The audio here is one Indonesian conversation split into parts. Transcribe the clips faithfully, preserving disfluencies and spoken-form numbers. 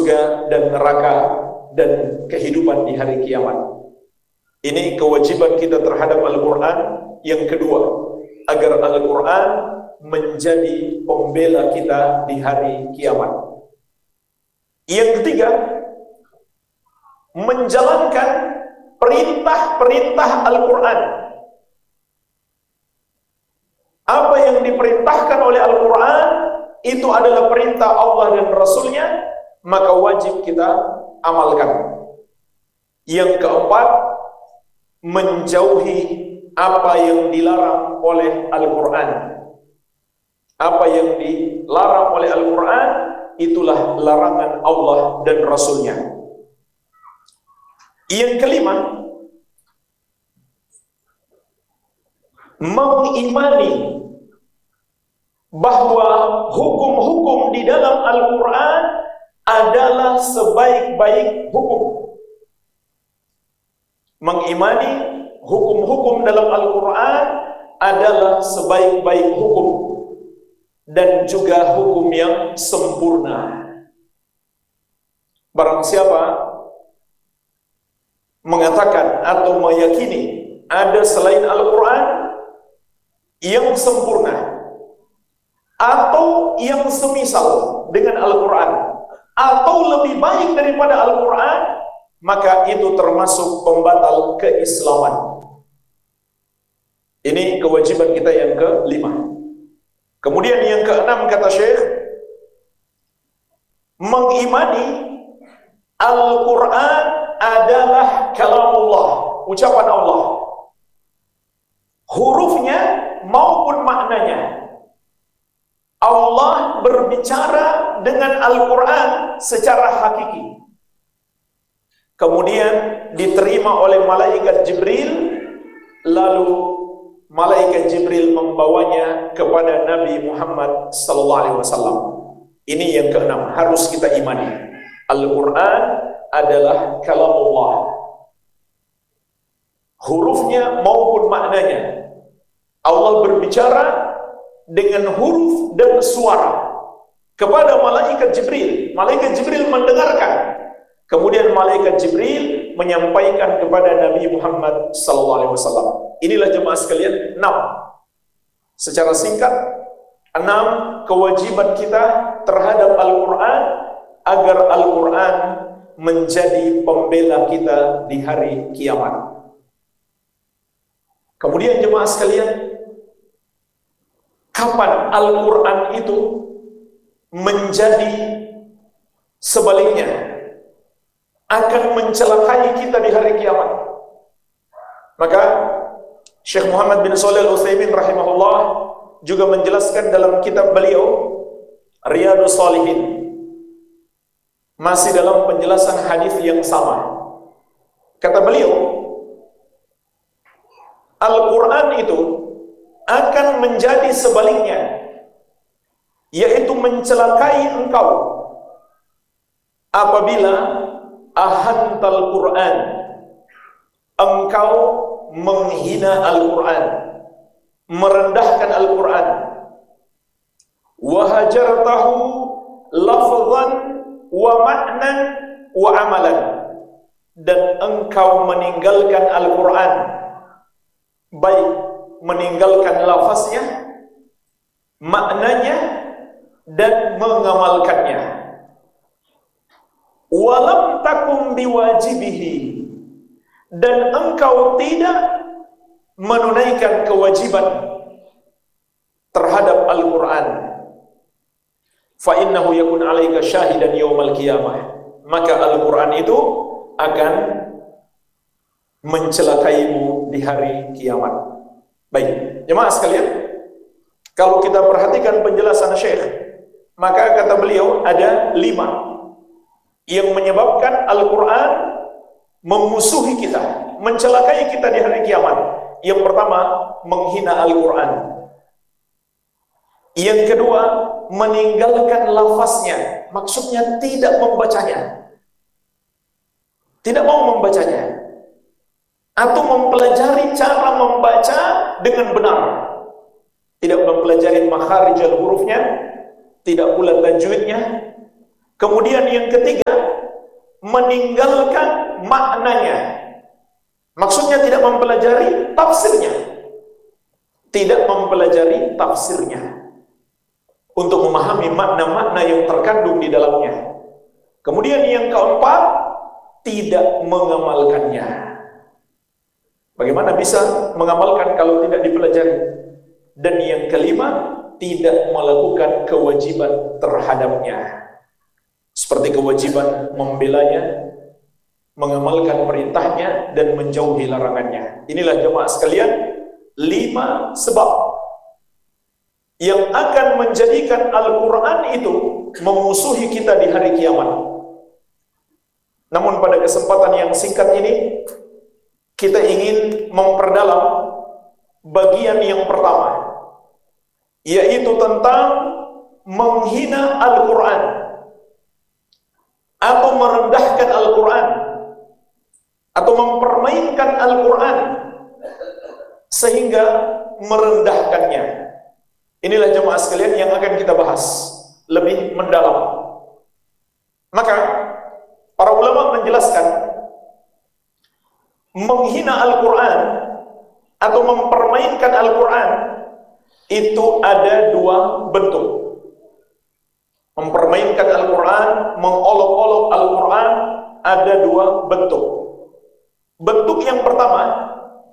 surga dan neraka dan kehidupan di hari kiamat. Ini kewajiban kita terhadap Al-Quran. Yang kedua, agar Al-Quran menjadi pembela kita di hari kiamat. Yang ketiga, menjalankan perintah-perintah Al-Quran. Apa yang diperintahkan oleh Al-Quran itu adalah perintah Allah dan Rasulnya, maka wajib kita amalkan. Yang keempat, menjauhi apa yang dilarang oleh Al-Quran. Apa yang dilarang oleh Al-Quran itulah larangan Allah dan Rasulnya. Yang kelima, mengimani bahwa hukum-hukum di dalam Al-Quran adalah sebaik-baik hukum. Mengimani hukum-hukum dalam Al-Quran adalah sebaik-baik hukum dan juga hukum yang sempurna. Barang siapa mengatakan atau meyakini ada selain Al-Quran yang sempurna atau yang semisal dengan Al-Quran atau lebih baik daripada Al-Quran, maka itu termasuk pembatal keislaman. Ini kewajiban kita yang kelima. Kemudian yang keenam, kata Syekh, mengimani Al-Quran adalah kalamullah, ucapan Allah, hurufnya maupun maknanya. Allah berbicara dengan Al-Quran secara hakiki. Kemudian diterima oleh malaikat Jibril, lalu malaikat Jibril membawanya kepada Nabi Muhammad sallallahu alaihi wasallam. Ini yang keenam, harus kita imani. Al-Quran adalah kalamullah, hurufnya maupun maknanya. Allah berbicara dengan huruf dan suara kepada malaikat Jibril. Malaikat Jibril mendengarkan. Kemudian malaikat Jibril menyampaikan kepada Nabi Muhammad sallallahu alaihi wasallam. Inilah jemaah sekalian, enam. Secara singkat, enam kewajiban kita terhadap Al-Quran agar Al-Quran menjadi pembela kita di hari kiamat. Kemudian jemaah sekalian, kapan Al-Quran itu menjadi sebaliknya, akan mencelakai kita di hari kiamat? Maka Syekh Muhammad bin Shalih Al-Utsaimin rahimahullah juga menjelaskan dalam kitab beliau Riyadhus Shalihin, masih dalam penjelasan hadis yang sama. Kata beliau, Al-Quran itu akan menjadi sebaliknya, yaitu mencelakai engkau apabila ahantal Quran, engkau menghina Al-Quran, merendahkan Al-Quran, wahajartahu lafzan wa ma'nan wa amalan, dan engkau meninggalkan Al-Quran, baik meninggalkan lafaznya, maknanya, dan mengamalkannya. Walam takum biwajibihi, dan engkau tidak menunaikan kewajiban terhadap Al-Quran. Fa innahu yakun 'alaika syahidan yaumal qiyamah, maka Al-Quran itu akan mencelakaimu di hari kiamat. Baik, jemaah sekalian, kalau kita perhatikan penjelasan Syekh, maka kata beliau ada lima yang menyebabkan Al-Quran memusuhi kita, mencelakai kita di hari kiamat. Yang pertama, menghina Al-Quran. Yang kedua, meninggalkan lafaznya, maksudnya tidak membacanya, tidak mau membacanya, atau mempelajari cara membaca dengan benar, tidak mempelajari makharijal hurufnya, tidak pula tajwidnya, Kemudian yang ketiga, meninggalkan maknanya. Maksudnya tidak mempelajari tafsirnya. Tidak mempelajari tafsirnya untuk memahami makna-makna yang terkandung di dalamnya. Kemudian yang keempat, tidak mengamalkannya. Bagaimana bisa mengamalkan kalau tidak dipelajari? Dan yang kelima, tidak melakukan kewajiban terhadapnya. Seperti kewajiban membelanya, mengamalkan perintahnya, dan menjauhi larangannya. Inilah jemaah sekalian, lima sebab yang akan menjadikan Al-Quran itu memusuhi kita di hari kiamat. Namun pada kesempatan yang singkat ini, kita ingin memperdalam bagian yang pertama, yaitu tentang menghina Al-Quran atau merendahkan Al-Quran atau mempermainkan Al-Quran sehingga merendahkannya. Inilah jemaah sekalian yang akan kita bahas lebih mendalam. Maka para ulama menjelaskan menghina Al-Quran atau mempermainkan Al-Quran itu ada dua bentuk. Mempermainkan Al-Quran, mengolok-olok Al-Quran ada dua bentuk. Bentuk yang pertama,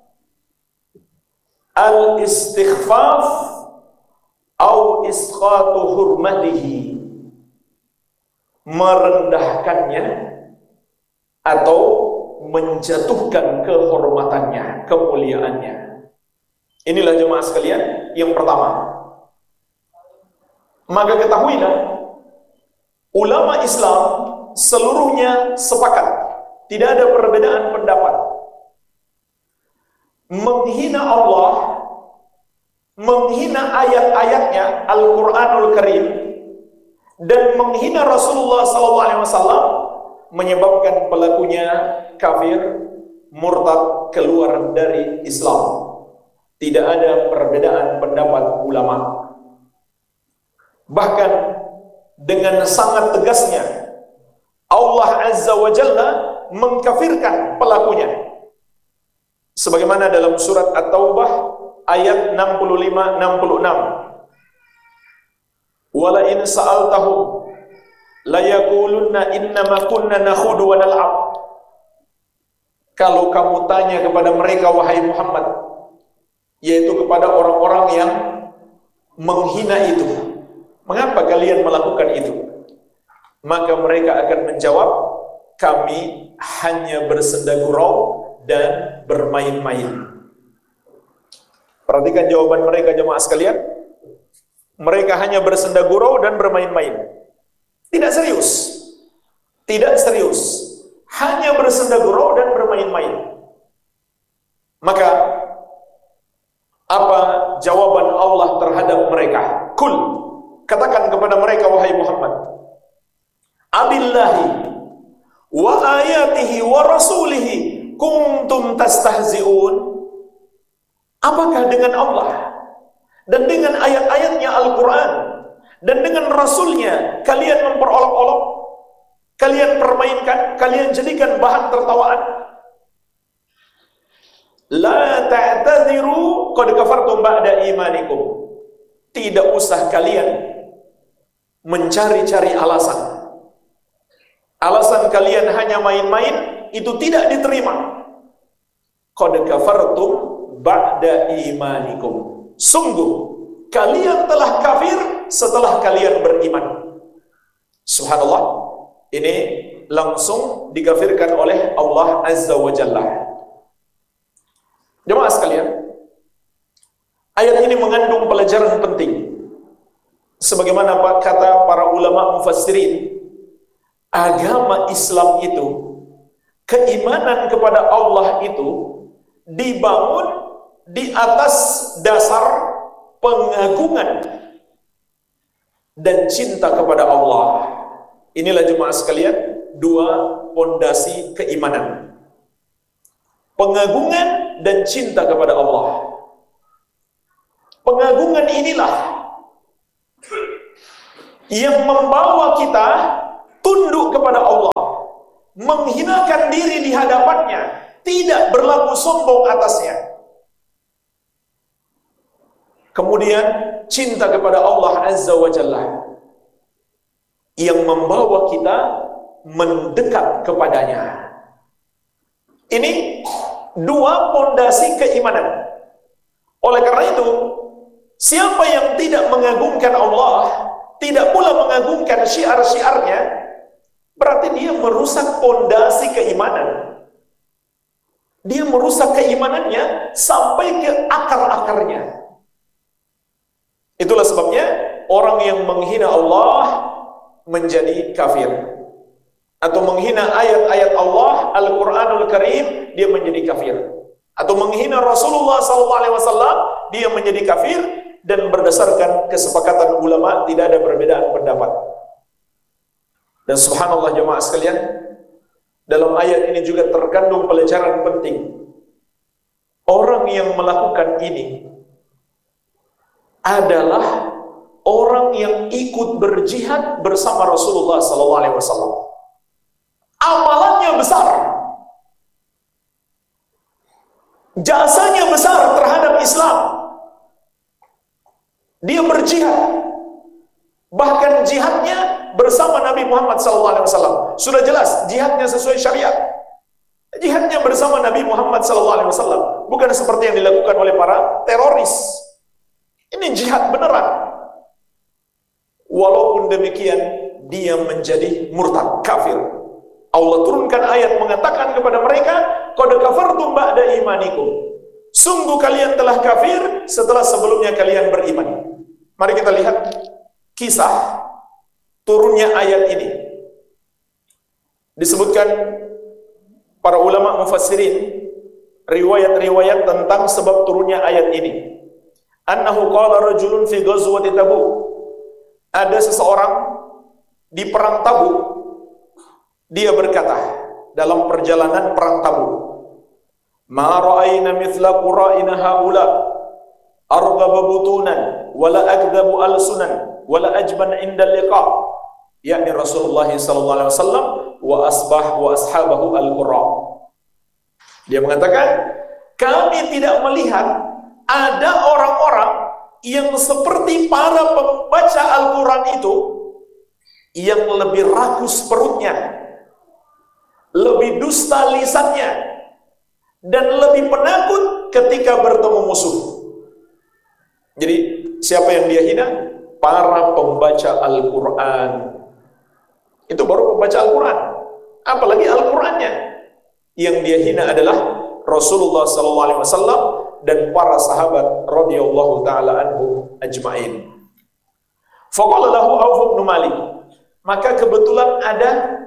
al-istighfaf au isqatu hurmatihi, merendahkannya atau menjatuhkan kehormatannya, kemuliaannya. Inilah jemaah sekalian yang pertama. Maka ketahuilah, ulama Islam seluruhnya sepakat, tidak ada perbedaan pendapat. Menghina Allah, menghina ayat-ayatnya Al-Quranul Karim, dan menghina Rasulullah sallallahu alaihi wasallam menyebabkan pelakunya kafir, murtad, keluar dari Islam. Tidak ada perbedaan pendapat ulama. Bahkan dengan sangat tegasnya Allah Azza wa Jalla mengkafirkan pelakunya. Sebagaimana dalam surat At-Taubah ayat enam puluh lima enam puluh enam. Wala in sa'altahum la yaqulunna innama kunna nakhudu wa nal'ab. Kalau kamu tanya kepada mereka wahai Muhammad, yaitu kepada orang-orang yang menghina itu, mengapa kalian melakukan itu? Maka mereka akan menjawab, kami hanya bersenda gurau dan bermain-main. Perhatikan jawaban mereka jemaah sekalian. Mereka hanya bersenda gurau dan bermain-main. Tidak serius. Tidak serius. Hanya bersenda gurau dan bermain-main. Maka apa jawaban Allah terhadap mereka? Kul, katakan kepada mereka wahai Muhammad, abillahi wa ayatihi wa rasulihi kuntum tastahzi'un. Apakah dengan Allah dan dengan ayat-ayatnya Al-Quran dan dengan Rasulnya kalian memperolok-olok, kalian permainkan, kalian jadikan bahan tertawaan? La ta'tadhiru qad kafartum ba'da imanikum. Tidak usah kalian mencari-cari alasan. Alasan kalian hanya main-main itu tidak diterima. Qad kafartum ba'da imanikum. Sungguh kalian telah kafir setelah kalian beriman. Subhanallah. Ini langsung dikafirkan oleh Allah Azza wa Jalla. Jemaah sekalian, ayat ini mengandung pelajaran penting. Sebagaimana kata para ulama mufassirin, agama Islam itu, keimanan kepada Allah itu dibangun di atas dasar pengagungan dan cinta kepada Allah. Inilah jemaah sekalian, dua pondasi keimanan. Pengagungan dan cinta kepada Allah. Pengagungan inilah yang membawa kita tunduk kepada Allah, menghinakan diri di hadapannya, tidak berlaku sombong atasnya. Kemudian cinta kepada Allah Azza wa Jalla yang membawa kita mendekat kepadanya. Ini dua pondasi keimanan. Oleh karena itu, siapa yang tidak mengagungkan Allah, tidak pula mengagungkan syiar-syiarnya, berarti dia merusak pondasi keimanan. Dia merusak keimanannya sampai ke akar-akarnya. Itulah sebabnya orang yang menghina Allah menjadi kafir, atau menghina ayat-ayat Allah, Al-Quranul Karim, dia menjadi kafir, atau menghina Rasulullah sallallahu alaihi wasallam, dia menjadi kafir. Dan berdasarkan kesepakatan ulama, tidak ada perbedaan pendapat. Dan subhanallah jemaah sekalian, dalam ayat ini juga terkandung pelajaran penting. Orang yang melakukan ini adalah orang yang ikut berjihad bersama Rasulullah sallallahu alaihi wasallam. Amalannya besar, jasanya besar terhadap Islam. Dia berjihad, bahkan jihadnya bersama Nabi Muhammad sallallahu alaihi wasallam. Sudah jelas jihadnya sesuai syariat. Jihadnya bersama Nabi Muhammad sallallahu alaihi wasallam, bukan seperti yang dilakukan oleh para teroris. Ini jihad beneran. Walaupun demikian, dia menjadi murtad, kafir. Allah turunkan ayat mengatakan kepada mereka, qad kafartum ba'da imanikum. Sungguh kalian telah kafir setelah sebelumnya kalian beriman. Mari kita lihat kisah turunnya ayat ini. Disebutkan para ulama mufassirin riwayat-riwayat tentang sebab turunnya ayat ini. Annahu qala rajulun fi ghazwati Tabuk. Ada seseorang di perang Tabuk, dia berkata dalam perjalanan perang Tabuk, ma ra'ayna mithla qura'ina haula arghaba butunan wala akdhabu alsunan wala ajban inda liqa, yakni Rasulullah sallallahu alaihi wasallam wa asbah wa ashabahu al-qura. Dia mengatakan, kami tidak melihat ada orang-orang yang seperti para pembaca Al-Quran itu, yang lebih rakus perutnya, lebih dusta lisannya, dan lebih penakut ketika bertemu musuh. Jadi siapa yang dia hina? Para pembaca Al-Quran. Itu baru pembaca Al-Quran, apalagi Al-Qurannya. Yang dia hina adalah Rasulullah sallallahu alaihi wasallam dan para sahabat radhiyallahu taala anhum ajmain. Faqala lahu Auf bin Malik. Maka kebetulan ada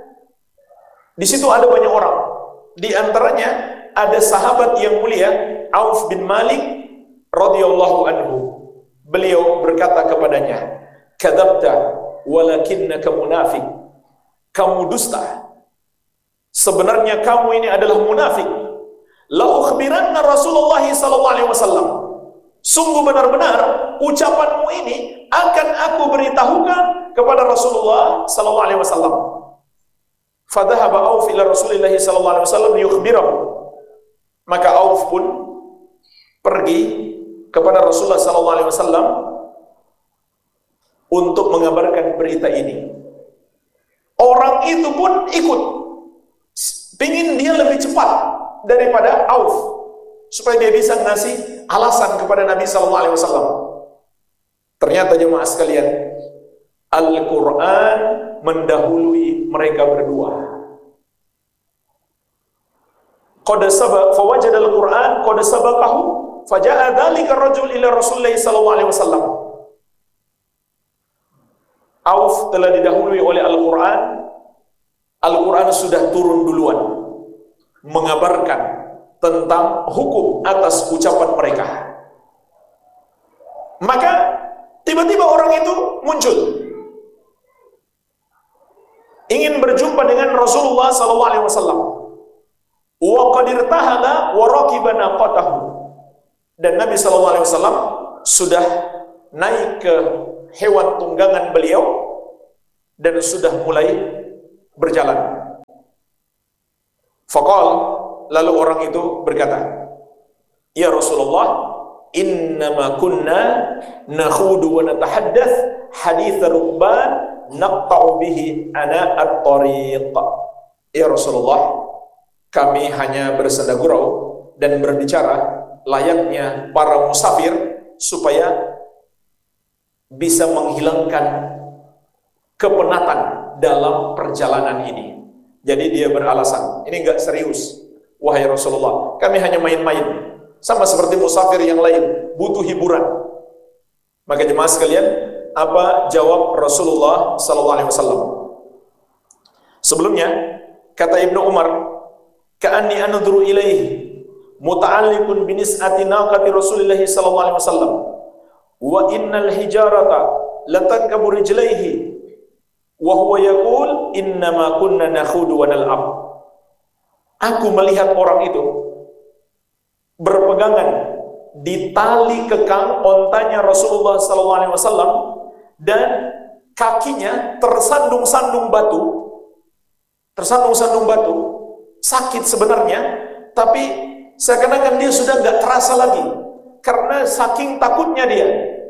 di situ ada banyak orang. Di antaranya ada sahabat yang mulia Auf bin Malik radhiyallahu anhu. Beliau berkata kepadanya, "Kadzabta walakinnaka munafiq." Kamu dusta. Sebenarnya kamu ini adalah munafik. La ukhbiranna Rasulullah sallallahu alaihi wasallam. Sungguh benar-benar ucapanmu ini akan aku beritahukan kepada Rasulullah sallallahu alaihi wasallam. Fadhahaba Auf ila Rasulillah sallallahu alaihi wasallam yukhbirahu. Maka Auf pun pergi kepada Rasulullah sallallahu alaihi wasallam untuk mengabarkan berita ini. Orang itu pun ikut. Pingin dia lebih cepat daripada Auf, supaya dia bisa ngasih alasan kepada Nabi sallallahu alaihi wasallam. Ternyata jemaah sekalian, Al-Quran mendahului mereka berdua. Qad sabaq fawajada al-Quran qad sabaqahu faja'a dzalika ar-rajul ila Rasulillah sallallahu alaihi wasallam. Auf telah didahului oleh Al-Quran. Al-Quran sudah turun duluan mengabarkan tentang hukum atas ucapan mereka. Maka tiba-tiba orang itu muncul, ingin berjumpa dengan Rasulullah sallallahu alaihi wasallam. Wa qad irtahala wa raqiba naqatahu. Dan Nabi sallallahu alaihi wasallam sudah naik ke hewan tunggangan beliau dan sudah mulai berjalan. Faqal, lalu orang itu berkata, "Ya Rasulullah, innama kunna nakhudu wa natahaddath hadits rukban naqta'u bihi ana at-tariq." Ya Rasulullah, kami hanya bersenda gurau dan berbicara layaknya para musafir supaya bisa menghilangkan kepenatan dalam perjalanan ini. Jadi dia beralasan, ini enggak serius. Wahai Rasulullah, kami hanya main-main. Sama seperti musafir yang lain, butuh hiburan. Maka jemaah sekalian, apa jawab Rasulullah sallallahu alaihi wasallam? Sebelumnya, kata Ibnu Umar, "Ka'anni anzuru ilaihi muta'alliqun binis'ati naqati Rasulillah sallallahu alaihi wasallam wa innal hijarata latankabu rijlaihi wa huwa yaqul innama kunna nakhudu wa nal'ab." Aku melihat orang itu berpegangan di tali kekang ontanya Rasulullah sallallahu alaihi wasallam dan kakinya tersandung-sandung batu, tersandung-sandung batu, sakit sebenarnya, tapi seakan-akan dia sudah nggak terasa lagi karena saking takutnya dia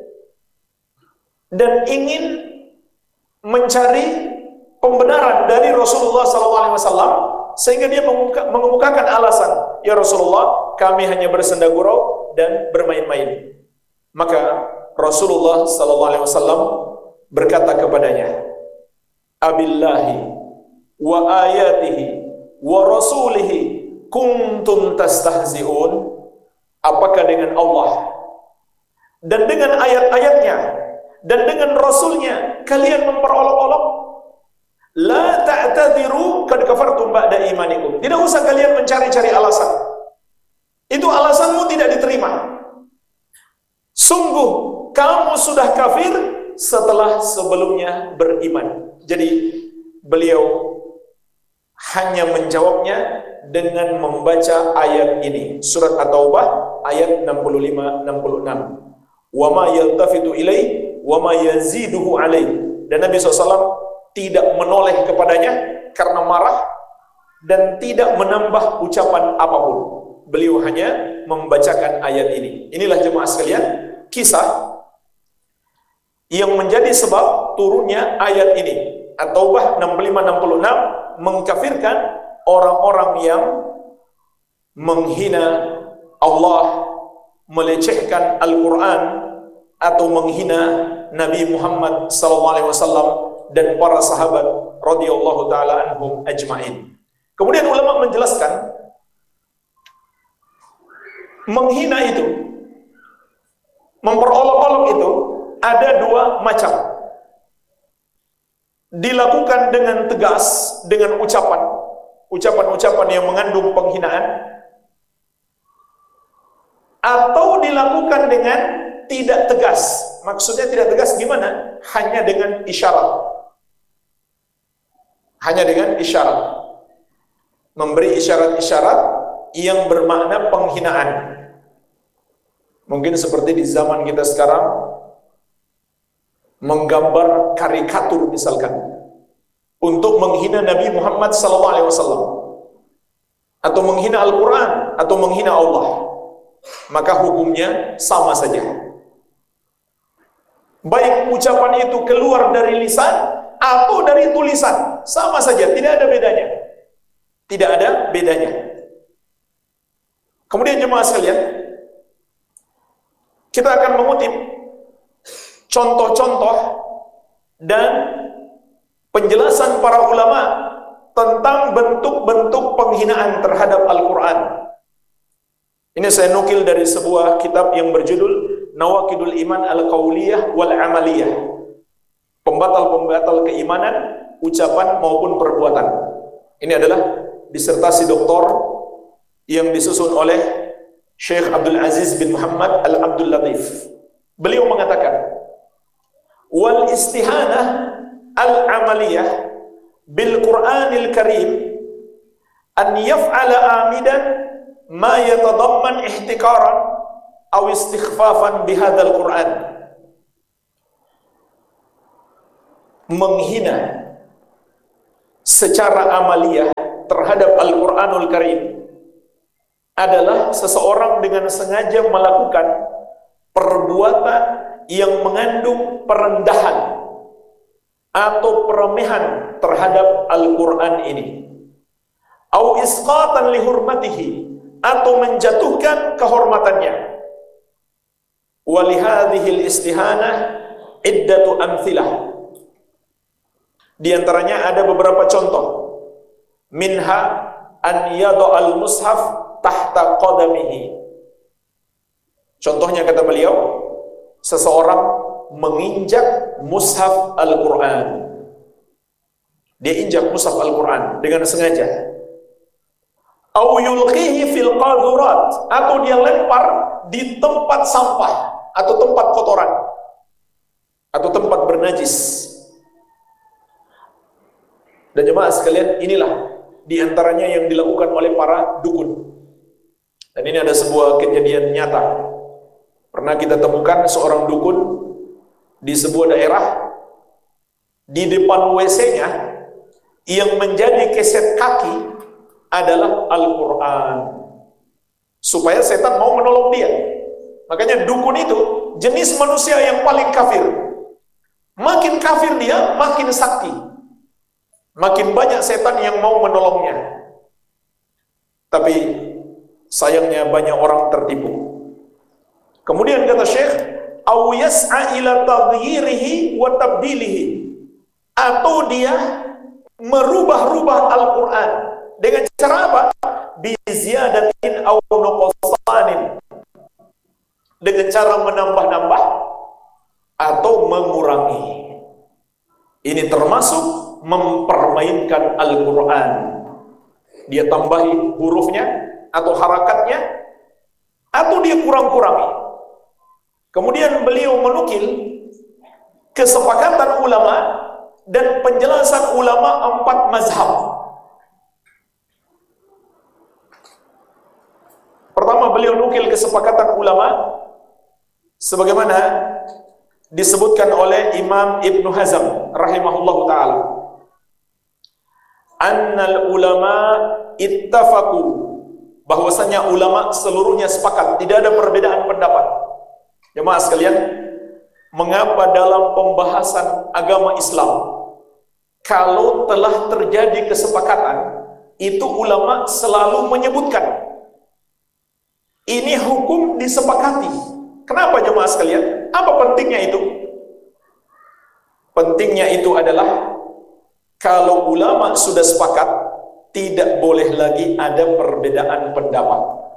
dan ingin mencari pembenaran dari Rasulullah sallallahu alaihi wasallam, sehingga dia mengemukakan alasan, "Ya Rasulullah, kami hanya bersenda gurau dan bermain-main." Maka Rasulullah sallallahu alaihi wasallam berkata kepadanya, "Abillahi wa ayatihi wa rasulihi kuntum tastahzi'un?" Apakah dengan Allah dan dengan ayat-ayatnya dan dengan Rasulnya kalian memperolok-olok? La ta'tadiru qad kafartum ba'da imanikum. Tidak usah kalian mencari-cari alasan. Itu alasanmu tidak diterima. Sungguh kamu sudah kafir setelah sebelumnya beriman. Jadi beliau hanya menjawabnya dengan membaca ayat ini, surat At-Taubah ayat enam puluh lima enam puluh enam. Wa ma yaltafitu ilaihi wa ma yaziduhu alaihi. Dan Nabi shallallahu alaihi wasallam tidak menoleh kepadanya karena marah dan tidak menambah ucapan apapun. Beliau hanya membacakan ayat ini. Inilah jemaah sekalian, kisah yang menjadi sebab turunnya ayat ini. At-Taubah enam puluh lima enam puluh enam mengkafirkan orang-orang yang menghina Allah, melecehkan Al-Quran, atau menghina Nabi Muhammad sallallahu alaihi wasallam dan para sahabat radhiyallahu taala anhum ajmain. Kemudian ulama menjelaskan, menghina itu, memperolok-olok itu ada dua macam. Dilakukan dengan tegas, dengan ucapan, ucapan-ucapan yang mengandung penghinaan, atau dilakukan dengan tidak tegas. Maksudnya tidak tegas gimana? Hanya dengan isyarat. Hanya dengan isyarat. Memberi isyarat-isyarat yang bermakna penghinaan. Mungkin seperti di zaman kita sekarang, menggambar karikatur misalkan, untuk menghina Nabi Muhammad sallallahu alaihi wasallam, atau menghina Al-Quran, atau menghina Allah. Maka hukumnya sama saja. Baik ucapan itu keluar dari lisan atau dari tulisan, sama saja, tidak ada bedanya. Tidak ada bedanya. Kemudian jemaah sekalian, kita akan mengutip contoh-contoh dan penjelasan para ulama tentang bentuk-bentuk penghinaan terhadap Al-Quran. Ini saya nukil dari sebuah kitab yang berjudul Nawaqidul Iman Al-Qauliyah wal Amaliyah. Pembatal-pembatal keimanan, ucapan maupun perbuatan. Ini adalah disertasi doktor yang disusun oleh Syekh Abdul Aziz bin Muhammad Al-Abdul Latif. Beliau mengatakan, wal istihanah al-amaliyah bil Qur'anil Karim an yaf'ala amidan ma yatadamman ihtikaran aw istighfafan bihadzal Qur'an. Menghina secara amaliyah terhadap Al-Quranul Karim adalah seseorang dengan sengaja melakukan perbuatan yang mengandung perendahan atau peremehan terhadap Al-Quran ini, au isqatan lihurmatihi, atau menjatuhkan kehormatannya. Walihadhil istihanah iddatu amthilah. Di antaranya ada beberapa contoh. Minha an yada'al mushaf tahta qadamihi. Contohnya kata beliau, seseorang menginjak mushaf Al-Quran. Dia injak mushaf Al-Quran dengan sengaja. Au yulqihi fil qadurat, atau dia lempar di tempat sampah atau tempat kotoran atau tempat bernajis. Dan jemaah sekalian, inilah diantaranya yang dilakukan oleh para dukun. Dan ini ada sebuah kejadian nyata. Pernah kita temukan seorang dukun di sebuah daerah, di depan W C-nya yang menjadi keset kaki adalah Al-Quran, supaya setan mau menolong dia. Makanya dukun itu jenis manusia yang paling kafir. Makin kafir dia, makin sakti, makin banyak setan yang mau menolongnya. Tapi sayangnya banyak orang tertipu. Kemudian kata Syekh, au yas'a ila taghyirihi wa tabdilihi, atau dia merubah-rubah Al-Quran dengan cara apa? Bi ziyadatin aw nuqsanin, dengan cara menambah-nambah atau mengurangi. Ini termasuk mempermainkan Al-Quran. Dia tambahi hurufnya atau harakatnya, atau dia kurang-kurangi. Kemudian beliau menukil kesepakatan ulama dan penjelasan ulama empat mazhab. Pertama, beliau nukil kesepakatan ulama sebagaimana disebutkan oleh Imam Ibnu Hazm rahimahullahu ta'ala. Annal ulama ittafaqu, bahwasanya ulama seluruhnya sepakat, tidak ada perbedaan pendapat. Jemaah sekalian, mengapa dalam pembahasan agama Islam, kalau telah terjadi kesepakatan, itu ulama selalu menyebutkan ini hukum disepakati. Kenapa jemaah sekalian? Apa pentingnya itu? Pentingnya itu adalah kalau ulama sudah sepakat, tidak boleh lagi ada perbedaan pendapat.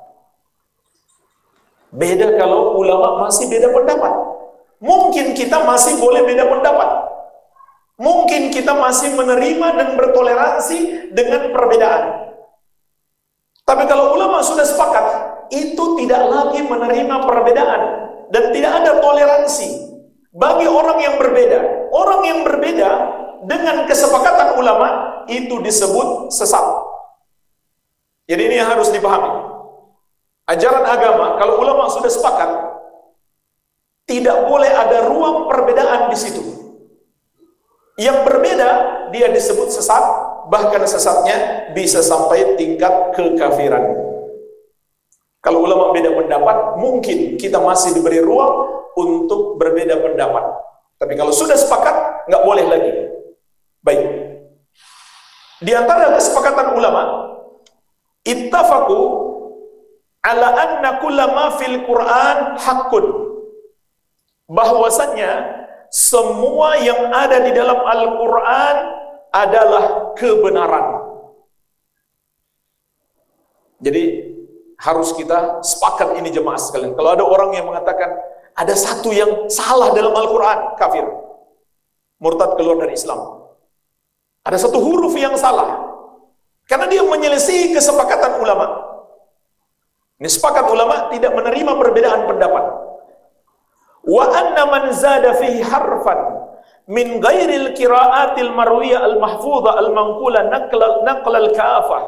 Beda kalau ulama masih beda pendapat. Mungkin kita masih boleh beda pendapat. Mungkin kita masih menerima dan bertoleransi dengan perbedaan. Tapi kalau ulama sudah sepakat, itu tidak lagi menerima perbedaan dan tidak ada toleransi bagi orang yang berbeda. Orang yang berbeda dengan kesepakatan ulama itu disebut sesat. Jadi ini yang harus dipahami. Ajaran agama, kalau ulama sudah sepakat, tidak boleh ada ruang perbedaan di situ. Yang berbeda, dia disebut sesat, bahkan sesatnya bisa sampai tingkat kekafiran. Kalau ulama beda pendapat, mungkin kita masih diberi ruang untuk berbeda pendapat. Tapi kalau sudah sepakat, nggak boleh lagi. Baik. Di antara kesepakatan ulama, ittafaqu ala anna kullama fil Quran haqqun, bahwasanya semua yang ada di dalam Al-Quran adalah kebenaran. Jadi harus kita sepakat ini jemaah sekalian. Kalau ada orang yang mengatakan ada satu yang salah dalam Al-Quran, kafir, murtad, keluar dari Islam. Ada satu huruf yang salah, karena dia menyelesaikan kesepakatan ulama. Ini sepakat ulama tidak menerima perbedaan pendapat. Wa anna man zada fihi harfan min ghairil qira'atil marwiyah al mahfudhah al manqula naqla naqla al kafah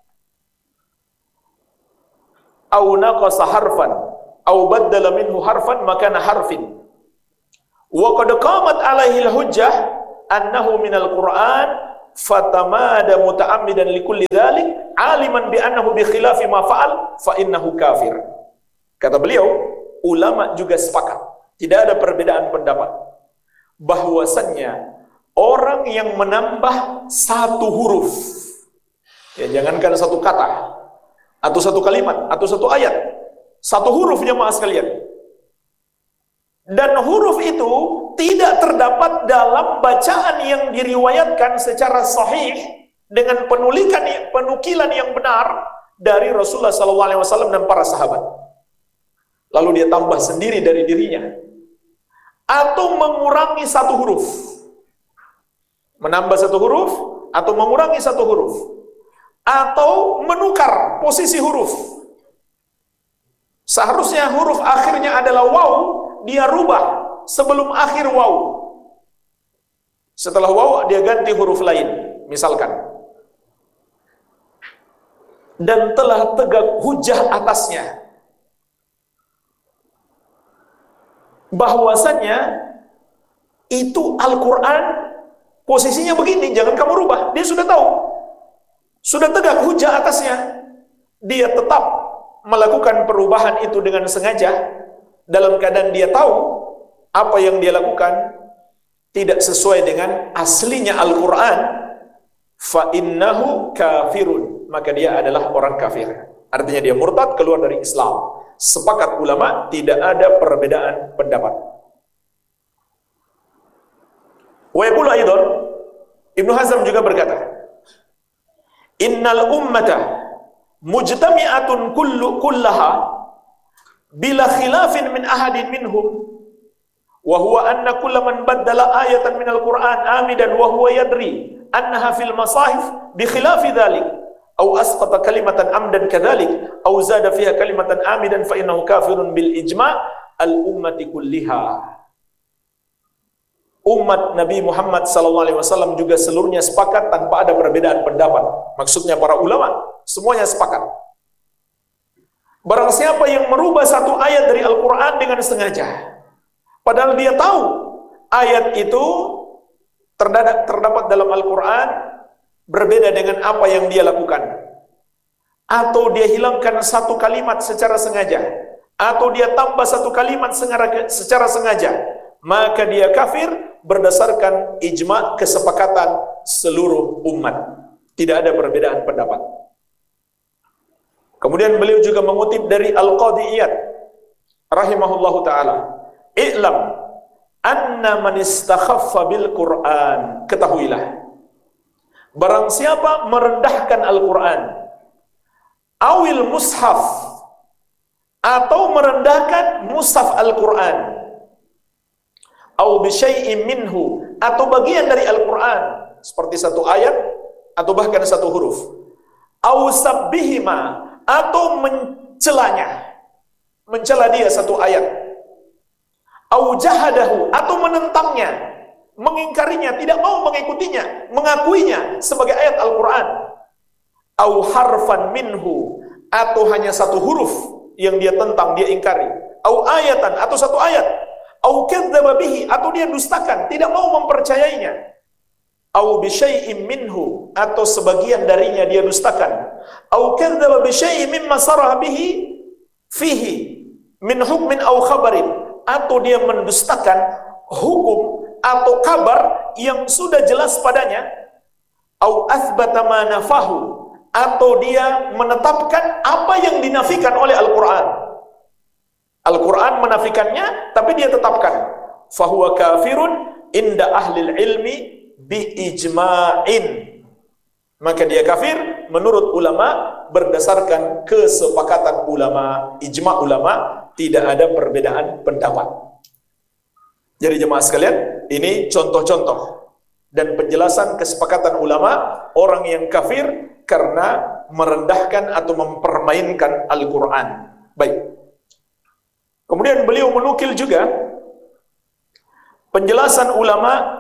aw naqasa harfan aw baddala minhu harfan makana harfin wa qad qamat alaihi al hujjah annahu min al Qur'an fatamada muta'ammidan likulli dzalik aliman bi annahu bi khilafi ma fa'al fa innahu kafir. Kata beliau, ulama juga sepakat, tidak ada perbedaan pendapat, bahwasannya orang yang menambah satu huruf, ya jangankan satu kata, atau satu kalimat, atau satu ayat, satu huruf jemaah sekalian, dan huruf itu tidak terdapat dalam bacaan yang diriwayatkan secara sahih dengan penulikan penukilan yang benar dari Rasulullah sallallahu alaihi wasallam dan para sahabat. Lalu dia tambah sendiri dari dirinya, atau mengurangi satu huruf, menambah satu huruf atau mengurangi satu huruf, atau menukar posisi huruf. Seharusnya huruf akhirnya adalah waw, dia rubah sebelum akhir waw. Setelah waw dia ganti huruf lain, misalkan. Dan telah tegak hujah atasnya bahwasannya itu Al-Quran posisinya begini, jangan kamu rubah. Dia sudah tahu, sudah tegak hujah atasnya. Dia tetap melakukan perubahan itu dengan sengaja, dalam keadaan dia tahu apa yang dia lakukan tidak sesuai dengan aslinya Al-Quran. Fa innahu kafirun, maka dia adalah orang kafir. Artinya dia murtad, keluar dari Islam. Sepakat ulama, tidak ada perbedaan pendapat. Wa yaqulu aidan, Ibnu Hazm juga berkata, innal ummata mujtami'atun kullu kullaha bila khilafin min ahadin minhum wa huwa anna kulla man baddala ayatan min al-Qur'an amidan wa huwa yadri annaha fil masahif bi khilafi dhalik aw asqata kalimatan amdan kadzalik aw zada fiha kalimatan amidan fa innahu kafirun bil ijma' al ummati kulliha. Umat Nabi Muhammad sallallahu alaihi wasallam juga seluruhnya sepakat tanpa ada perbedaan pendapat. Maksudnya para ulama semuanya sepakat. Barang siapa yang merubah satu ayat dari Al-Qur'an dengan sengaja, padahal dia tahu ayat itu terdapat, terdapat dalam Al-Quran berbeda dengan apa yang dia lakukan, atau dia hilangkan satu kalimat secara sengaja, atau dia tambah satu kalimat secara sengaja, maka dia kafir berdasarkan ijma' kesepakatan seluruh umat. Tidak ada perbedaan pendapat. Kemudian beliau juga mengutip dari Al-Qadhi Iyad rahimahullahu ta'ala, i'lam anna man istakhaffa bil Qur'an, ketahuilah barang siapa merendahkan Al-Quran, awil mushaf, atau merendahkan mushaf Al-Quran, aw bi syai'in minhu, atau bagian dari Al-Quran seperti satu ayat atau bahkan satu huruf, aw sabbihima, atau mencelanya, mencela dia satu ayat, aw jahadahu, atau menentangnya, mengingkarinya, tidak mau mengikutinya, mengakuinya sebagai ayat Al-Quran, aw harfan minhu, atau hanya satu huruf yang dia tentang, dia ingkari, aw ayatan, atau satu ayat, aw kadzdzaba bihi, atau dia dustakan, tidak mau mempercayainya, aw bi syai'in minhu, atau sebagian darinya dia dustakan, aw kadzdzaba bi syai'in mimma sarah bihi fihi min hukmin aw khabarin, atau dia mendustakan hukum atau kabar yang sudah jelas padanya, au athbata ma nafahu, atau dia menetapkan apa yang dinafikan oleh Al-Quran. Al-Quran menafikannya, tapi dia tetapkan. Fahuwa kafirun inda ahlil ilmi bi ijma'in. Maka dia kafir menurut ulama berdasarkan kesepakatan ulama, ijma' ulama, tidak ada perbedaan pendapat. Jadi jemaah sekalian, ini contoh-contoh dan penjelasan kesepakatan ulama orang yang kafir karena merendahkan atau mempermainkan Al-Quran. Baik. Kemudian beliau menukil juga penjelasan ulama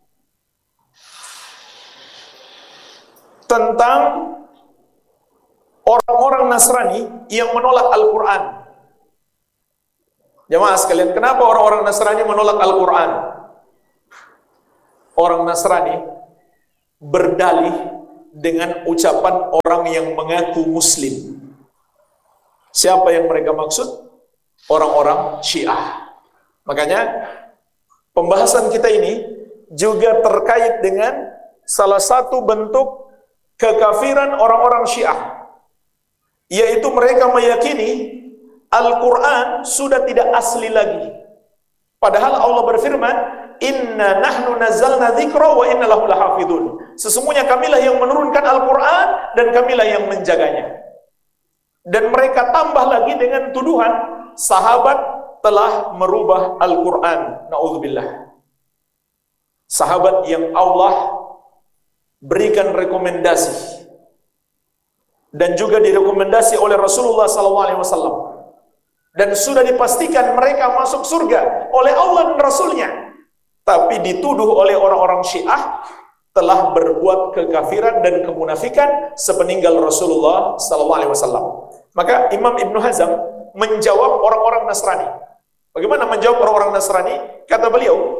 tentang orang-orang Nasrani yang menolak Al-Quran. Jemaah sekalian, kenapa orang-orang Nasrani menolak Al-Quran? Orang Nasrani berdalih dengan ucapan orang yang mengaku muslim. Siapa yang mereka maksud? Orang-orang Syiah. Makanya pembahasan kita ini juga terkait dengan salah satu bentuk kekafiran orang-orang Syiah, yaitu mereka meyakini Al-Quran sudah tidak asli lagi. Padahal Allah berfirman, Inna nahnu nazzalna dzikra wa inna lahu lahafidun. Sesungguhnya kamilah yang menurunkan Al-Quran dan kamilah yang menjaganya. Dan mereka tambah lagi dengan tuduhan sahabat telah merubah Al-Quran. Na'udzubillah. Sahabat yang Allah berikan rekomendasi dan juga direkomendasi oleh Rasulullah sallallahu alaihi wasallam, dan sudah dipastikan mereka masuk surga oleh Allah dan Rasulnya, tapi dituduh oleh orang-orang Syiah telah berbuat kekafiran dan kemunafikan sepeninggal Rasulullah sallallahu alaihi wasallam. Maka Imam Ibnu Hazm menjawab orang-orang Nasrani. Bagaimana menjawab orang-orang Nasrani? Kata beliau,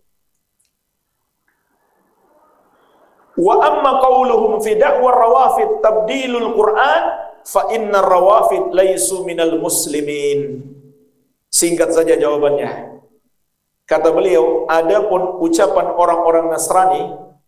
wa amma qauluhum fi da'wa rawafid tabdilul Qur'an fa inna rawafid laisu minal muslimin. Singkat saja jawabannya. Kata beliau, adapun ucapan orang-orang Nasrani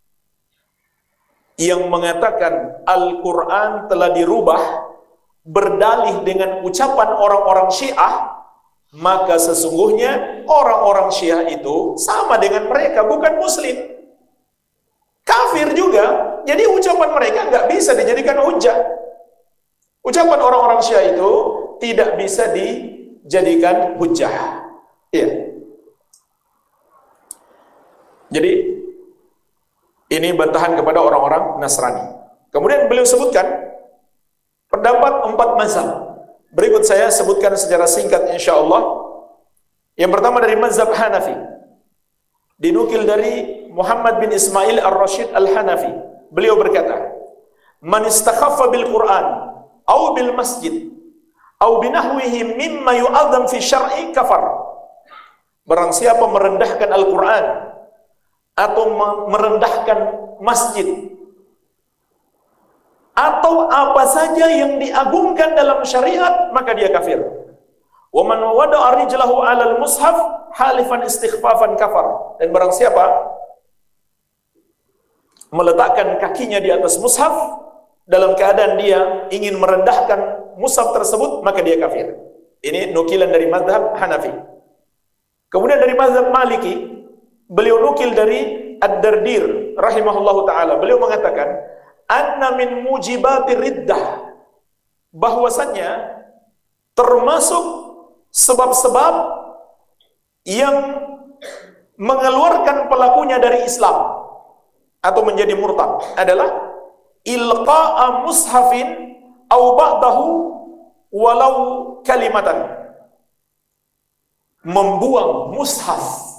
yang mengatakan Al-Quran telah dirubah berdalih dengan ucapan orang-orang Syiah, maka sesungguhnya orang-orang Syiah itu sama dengan mereka, bukan muslim, kafir juga. Jadi ucapan mereka nggak bisa dijadikan hujah. Ucapan orang-orang Syiah itu tidak bisa dijadikan hujah. Iya. Jadi ini bantahan kepada orang-orang Nasrani. Kemudian beliau sebutkan pendapat empat mazhab. Berikut saya sebutkan secara singkat insyaallah. Yang pertama dari mazhab Hanafi. Dinukil dari Muhammad bin Ismail Ar-Rashid Al-Hanafi. Beliau berkata, "Man istakhaffa bil Qur'an aw bil masjid aw binahwihi mimma yu'azzam fi syar'i kafar." Barang siapa merendahkan Al-Qur'an atau merendahkan masjid atau apa saja yang diagungkan dalam syariat, maka dia kafir. Wa man wada'a rijlahu 'alal mushaf halifan istighfafan kafar. Dan barang siapa meletakkan kakinya di atas mushaf dalam keadaan dia ingin merendahkan mushaf tersebut, maka dia kafir. Ini nukilan dari mazhab Hanafi. Kemudian dari mazhab Maliki, beliau nukil dari Ad-Dardir rahimahullahu taala. Beliau mengatakan, anna min mujibati riddah, bahwasannya termasuk sebab-sebab yang mengeluarkan pelakunya dari Islam atau menjadi murtad adalah ilqa'a mushafin au ba'dahu walau kalimatan, membuang mushaf.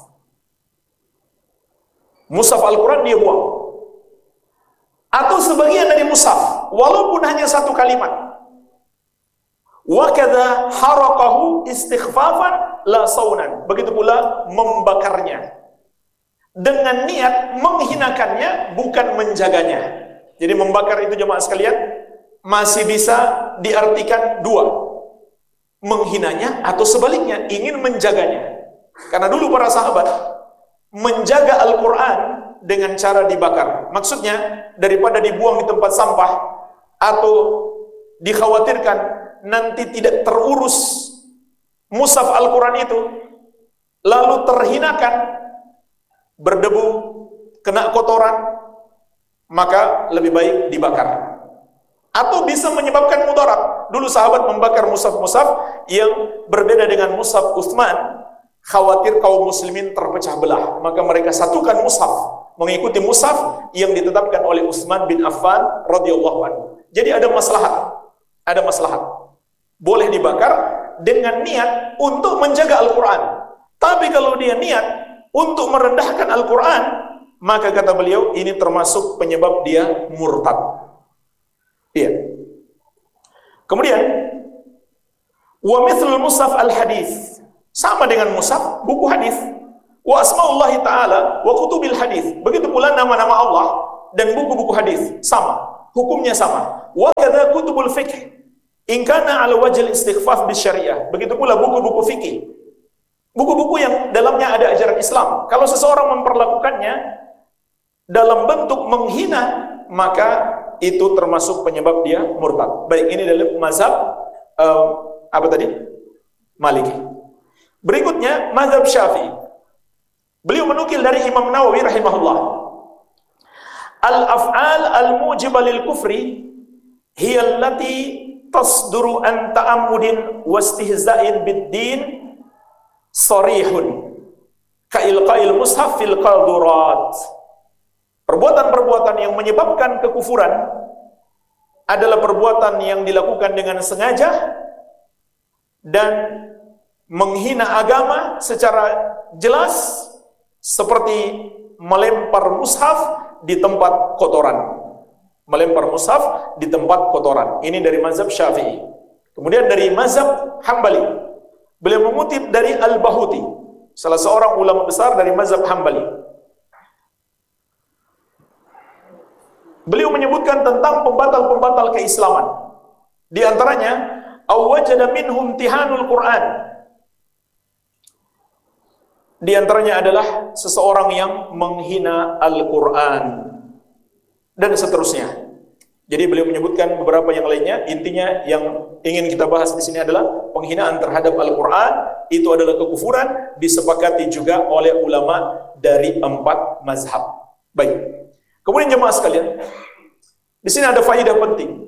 Mushaf Al-Quran dia buang, atau sebagian dari mushaf walaupun hanya satu kalimat. Wa kadza haraqahu istighfafan la saunan, begitu pula membakarnya dengan niat menghinakannya, bukan menjaganya. Jadi membakar itu jemaah sekalian masih bisa diartikan dua, menghinanya atau sebaliknya ingin menjaganya. Karena dulu para sahabat menjaga Al-Quran dengan cara dibakar. Maksudnya daripada dibuang di tempat sampah atau dikhawatirkan nanti tidak terurus mushaf Al-Quran itu, lalu terhinakan, berdebu, kena kotoran, maka lebih baik dibakar. Atau bisa menyebabkan mudarat. Dulu sahabat membakar mushaf-mushaf yang berbeda dengan mushaf Utsman, khawatir kaum muslimin terpecah belah, maka mereka satukan mushaf, mengikuti mushaf yang ditetapkan oleh Utsman bin Affan radhiyallahu anhu. Jadi ada maslahat, ada maslahat. Boleh dibakar dengan niat untuk menjaga Al-Quran. Tapi kalau dia niat untuk merendahkan Al-Quran, maka kata beliau ini termasuk penyebab dia murtad. Iya. Kemudian wa mithlul mushaf al-hadis, sama dengan mushaf buku hadis. Wa asmaullahi ta'ala wa kutubil hadis, begitu pula nama-nama Allah dan buku-buku hadis sama, hukumnya sama. Wa kadza kutubul fiqh in kana 'ala wajhil istighfaf bisyariah. Begitu pula buku-buku fikih. Buku-buku yang dalamnya ada ajaran Islam. Kalau seseorang memperlakukannya dalam bentuk menghina, maka itu termasuk penyebab dia murtad. Baik, ini dalam mazhab uh, apa tadi? Maliki. Berikutnya mazhab Syafi'i. Beliau menukil dari Imam Nawawi rahimahullah. Al-af'al al-mujibah lil kufri hiya allati tasduru an ta'ammudin wastihza'in bid-din sarihun ka ilqa'il mushaf fil qadurat. Perbuatan-perbuatan yang menyebabkan kekufuran adalah perbuatan yang dilakukan dengan sengaja dan menghina agama secara jelas, seperti melempar mushaf di tempat kotoran. Melempar mushaf di tempat kotoran. Ini dari mazhab Syafi'i. Kemudian dari mazhab Hambali, beliau mengutip dari Al-Bahuti, salah seorang ulama besar dari mazhab Hambali. Beliau menyebutkan tentang pembatal-pembatal keislaman. Di antaranya, awwajada minhum tihanul Qur'an. Di antaranya adalah seseorang yang menghina Al-Qur'an dan seterusnya. Jadi beliau menyebutkan beberapa yang lainnya. Intinya yang ingin kita bahas di sini adalah penghinaan terhadap Al-Qur'an itu adalah kekufuran, disepakati juga oleh ulama dari empat mazhab. Baik. Kemudian jemaah sekalian, di sini ada faedah penting.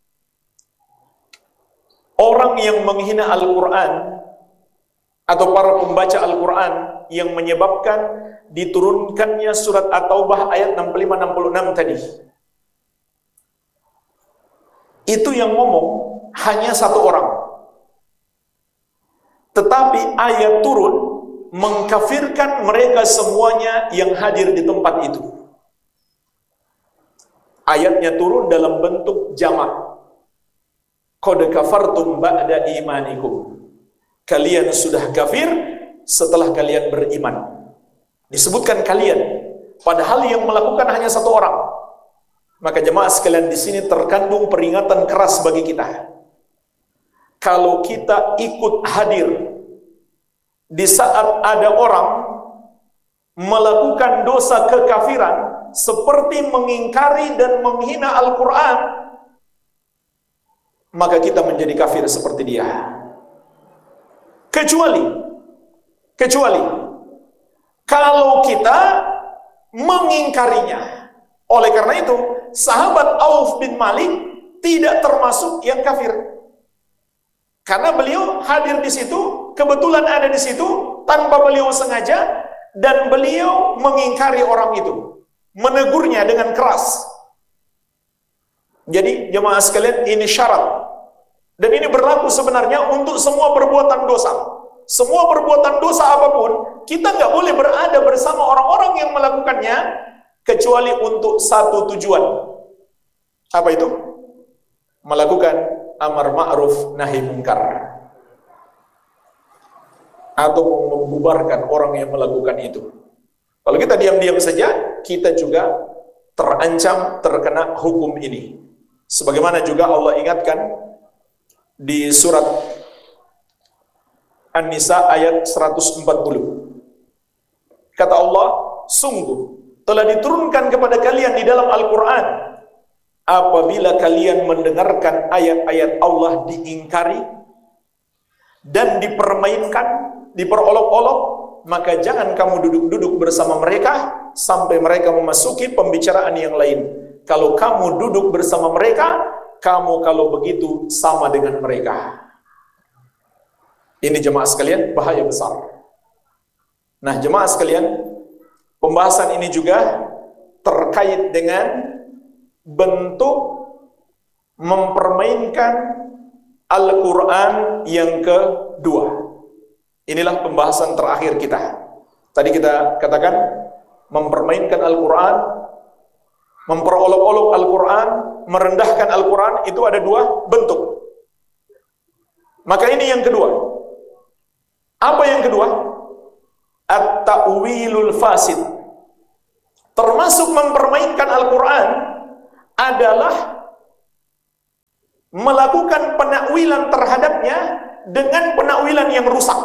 Orang yang menghina Al-Qur'an atau para pembaca Al-Quran yang menyebabkan diturunkannya surat At-Taubah ayat enam puluh lima enam puluh enam tadi, itu yang ngomong hanya satu orang, tetapi ayat turun mengkafirkan mereka semuanya yang hadir di tempat itu. Ayatnya turun dalam bentuk jamak. Qad kafartum ba'da imanikum. Kalian sudah kafir setelah kalian beriman. Disebutkan kalian, padahal yang melakukan hanya satu orang. Maka jemaah sekalian, di sini terkandung peringatan keras bagi kita. Kalau kita ikut hadir di saat ada orang melakukan dosa kekafiran seperti mengingkari dan menghina Al-Quran, maka kita menjadi kafir seperti dia. Kecuali, kecuali kalau kita mengingkarinya. Oleh karena itu, sahabat Auf bin Malik tidak termasuk yang kafir. Karena beliau hadir di situ, kebetulan ada di situ, tanpa beliau sengaja, dan beliau mengingkari orang itu, menegurnya dengan keras. Jadi jemaah sekalian, ini syarat. Dan ini berlaku sebenarnya untuk semua perbuatan dosa. Semua perbuatan dosa apapun, kita nggak boleh berada bersama orang-orang yang melakukannya, kecuali untuk satu tujuan. Apa itu? Melakukan amar ma'ruf nahi munkar, atau membubarkan orang yang melakukan itu. Kalau kita diam-diam saja, kita juga terancam terkena hukum ini. Sebagaimana juga Allah ingatkan di surat An-Nisa ayat seratus empat puluh. Kata Allah, sungguh telah diturunkan kepada kalian di dalam Al-Quran, apabila kalian mendengarkan ayat-ayat Allah diingkari dan dipermainkan, diperolok-olok, maka jangan kamu duduk-duduk bersama mereka sampai mereka memasuki pembicaraan yang lain. Kalau kamu duduk bersama mereka, kamu kalau begitu sama dengan mereka. Ini jemaah sekalian, bahaya besar. Nah jemaah sekalian, pembahasan ini juga terkait dengan bentuk mempermainkan Al-Quran yang kedua. Inilah pembahasan terakhir kita. Tadi kita katakan mempermainkan Al-Quran, memperolok-olok Al-Quran, merendahkan Al-Quran, itu ada dua bentuk. Maka ini yang kedua. Apa yang kedua? At-ta'wilul fasid. termasuk mempermainkan Al-Quran adalah melakukan penakwilan terhadapnya dengan penakwilan yang rusak,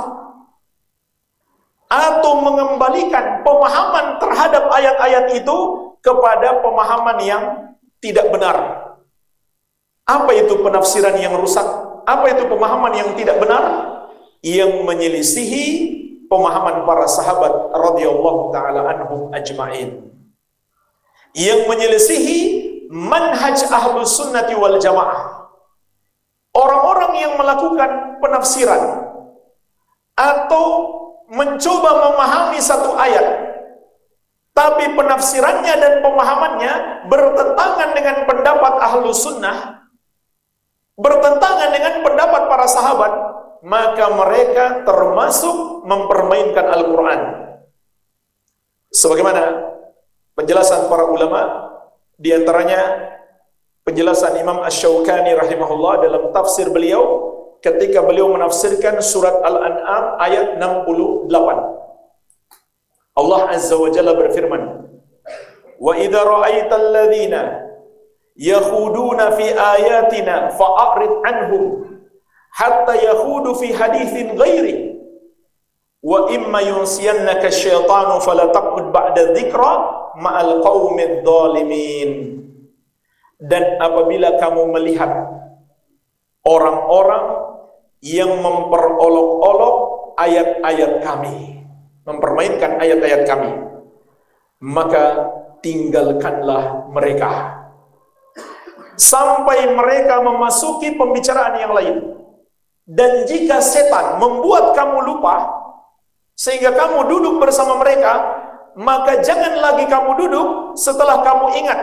atau mengembalikan pemahaman terhadap ayat-ayat itu kepada pemahaman yang tidak benar. Apa itu penafsiran yang rusak? Apa itu pemahaman yang tidak benar? Yang menyelisihi pemahaman para sahabat radhiyallahu ta'ala anhum ajma'in, yang menyelisihi manhaj ahlus sunnati wal jamaah. Orang-orang yang melakukan penafsiran atau mencoba memahami satu ayat, tapi penafsirannya dan pemahamannya bertentangan dengan pendapat ahlus sunnah, bertentangan dengan pendapat para sahabat, maka mereka termasuk mempermainkan Al-Quran. Sebagaimana penjelasan para ulama, di antaranya penjelasan Imam Asy-Syaukani rahimahullah dalam tafsir beliau ketika beliau menafsirkan surat Al-An'am ayat enam puluh delapan. Allah Azza wa Jalla berfirman, "Wa idza ra'aital ladzina yakhuduna fi ayatina fa'rid anhum hatta yakhudu fi haditsin ghairi wa imma yunsiyannaka asyaitanu fala taqud ba'da dzikra ma'al qaumidz zalimin." Dan apabila kamu melihat orang-orang yang memperolok-olok ayat-ayat kami, mempermainkan ayat-ayat kami, maka tinggalkanlah mereka sampai mereka memasuki pembicaraan yang lain. Dan jika setan membuat kamu lupa sehingga kamu duduk bersama mereka, maka jangan lagi kamu duduk setelah kamu ingat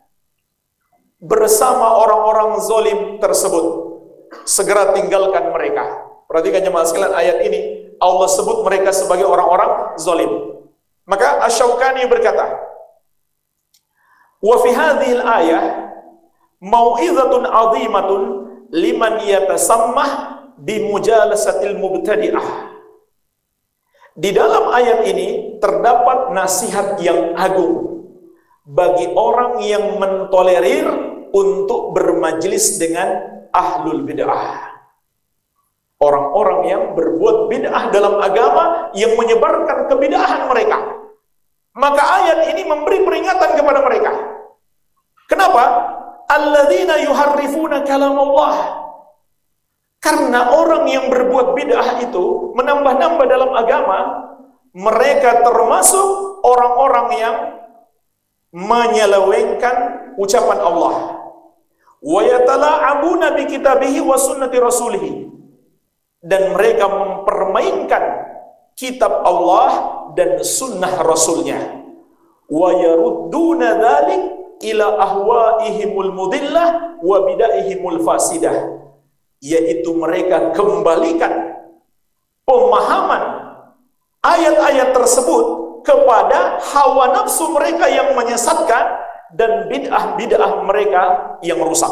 bersama orang-orang zalim tersebut. Segera tinggalkan mereka. Perhatikan jemaah sekalian, ayat ini Allah sebut mereka sebagai orang-orang zalim. Maka Asy-Syaukani berkata, "Wa fi hadhil ayah mau'izatun 'azimatun liman yatasammah bi mujalasatil mubtadi'ah." Di dalam ayat ini terdapat nasihat yang agung bagi orang yang mentolerir untuk bermajlis dengan ahlul bid'ah. Orang-orang yang berbuat bid'ah dalam agama, yang menyebarkan kebid'ahan mereka. Maka ayat ini memberi peringatan kepada mereka. Kenapa? Alladzina yuharrifuna kalam Allah. Karena orang yang berbuat bid'ah itu menambah-nambah dalam agama, mereka termasuk orang-orang yang menyelewengkan ucapan Allah. Wa yatala'abuna bi kitabihi wa sunnati rasulih, dan mereka mempermainkan kitab Allah dan sunnah rasulnya. Wa yarudduna dzalik ila ahwaihimul mudillah wa bidaihimul fasidah, yaitu mereka kembalikan pemahaman ayat-ayat tersebut kepada hawa nafsu mereka yang menyesatkan dan bid'ah-bid'ah mereka yang rusak.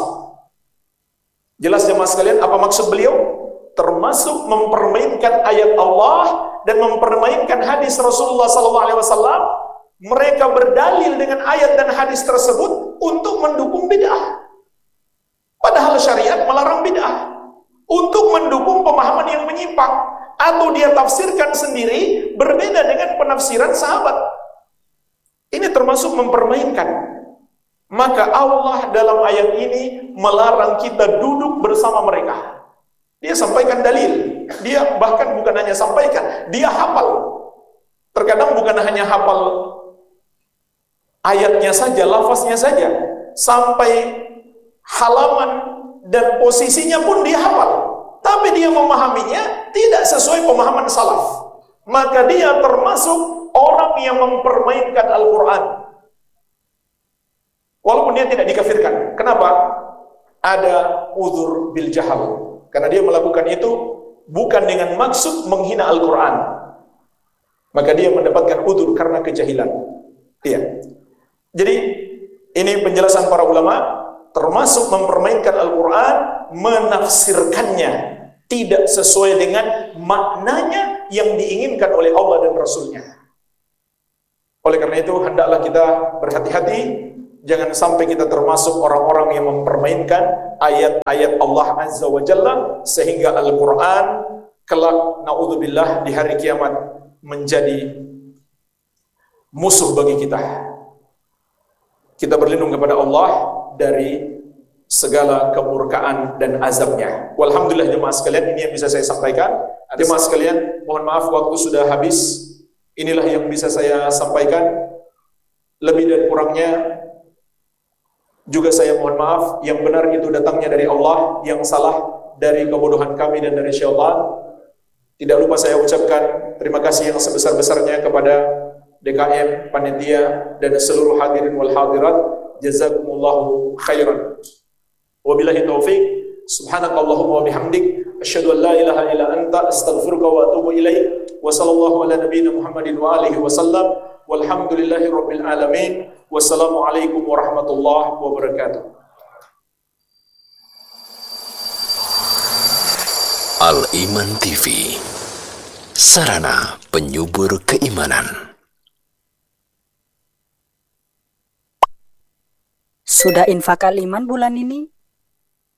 Jelas jemaah sekalian apa maksud beliau? Termasuk mempermainkan ayat Allah dan mempermainkan hadis Rasulullah sallallahu alaihi wasallam. Mereka berdalil dengan ayat dan hadis tersebut untuk mendukung bid'ah. Padahal syariat melarang bid'ah. Untuk mendukung pemahaman yang menyimpang, atau dia tafsirkan sendiri berbeda dengan penafsiran sahabat. Ini termasuk mempermainkan. Maka Allah dalam ayat ini melarang kita duduk bersama mereka. Dia sampaikan dalil. Dia bahkan bukan hanya sampaikan, dia hafal. Terkadang bukan hanya hafal ayatnya saja, lafaznya saja, sampai halaman dan posisinya pun dia hafal. Tapi dia memahaminya tidak sesuai pemahaman salaf. Maka dia termasuk orang yang mempermainkan Al-Quran. Walaupun dia tidak dikafirkan. Kenapa? Ada uzur bil jahal. Karena dia melakukan itu bukan dengan maksud menghina Al-Quran. Maka dia mendapatkan uzur karena kejahilan. Iya. Jadi ini penjelasan para ulama, termasuk mempermainkan Al-Quran, menafsirkannya tidak sesuai dengan maknanya yang diinginkan oleh Allah dan Rasulnya. Oleh karena itu hendaklah kita berhati-hati, jangan sampai kita termasuk orang-orang yang mempermainkan ayat-ayat Allah Azza wa Jalla sehingga Al-Quran kelak na'udzubillah di hari kiamat menjadi musuh bagi kita. Kita berlindung kepada Allah dari segala kemurkaan dan azabnya. Walhamdulillah jemaah sekalian, ini yang bisa saya sampaikan. Jemaah sekalian, mohon maaf waktu sudah habis. Inilah yang bisa saya sampaikan. Lebih dan kurangnya juga saya mohon maaf. Yang benar itu datangnya dari Allah, yang salah dari kebodohan kami dan dari syaitan. Tidak lupa saya ucapkan terima kasih yang sebesar-besarnya kepada D K M, panitia, dan seluruh hadirin wal hadirat. Jazakumullahu khairan. Wabillahi taufiq. Subhanakallahumma wa bihamdik, asyhadu an la ilaha illa anta, astaghfiruka wa atubu ilaik. Wa sallallahu ala nabiyyina Muhammadin wa alihi wa sallam. Walhamdulillahi rabbil alamin. Wassalamualaikum warahmatullahi wabarakatuh. Al-Iman T V, sarana penyubur keimanan. Sudah infak Al-Iman bulan ini?